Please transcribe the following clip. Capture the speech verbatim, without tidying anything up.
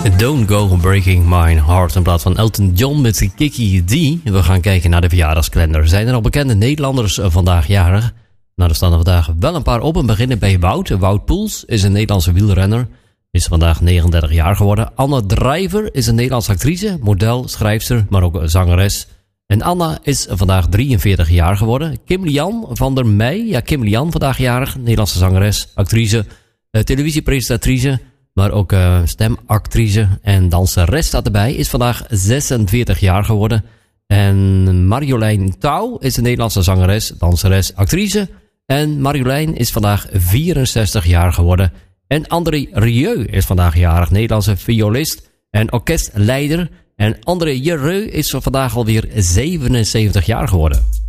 Don't Go Breaking My Heart in plaats van Elton John met Kiki D. We gaan kijken naar de verjaardagskalender. Zijn er al bekende Nederlanders vandaag jarig? Nou, er staan er vandaag wel een paar op. We beginnen bij Wout. Wout Poels is een Nederlandse wielrenner. Is vandaag negenendertig jaar geworden. Anne Drijver is een Nederlandse actrice, model, schrijfster, maar ook zangeres. En Anna is vandaag drieënveertig jaar geworden. Kim Lian van der Meij. Ja, Kim Lian vandaag jarig. Nederlandse zangeres, actrice, uh, televisiepresentatrice, maar ook uh, stemactrice en danseres staat erbij. Is vandaag zesenveertig jaar geworden. En Marjolein Touw is een Nederlandse zangeres, danseres, actrice. En Marjolein is vandaag vierenzestig jaar geworden. En André Rieu is vandaag jarig, Nederlandse violist en orkestleider. En André Rieu is vandaag alweer zevenenzeventig jaar geworden.